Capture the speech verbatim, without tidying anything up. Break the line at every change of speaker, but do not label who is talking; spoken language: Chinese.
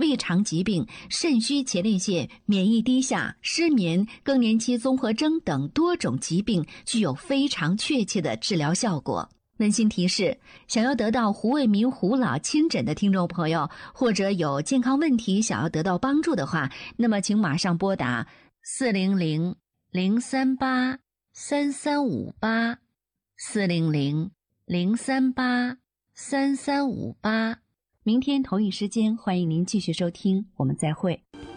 胃肠疾病、肾虚前列腺、免疫低下、失眠、更年期综合征等多种疾病，具有非常确切的治疗效果。温馨提示，想要得到胡卫民胡老亲诊的听众朋友，或者有健康问题想要得到帮助的话，那么请马上拨打四零零零三八三三五八 四零零零三八三三五八。明天同一时间，欢迎您继续收听，我们再会。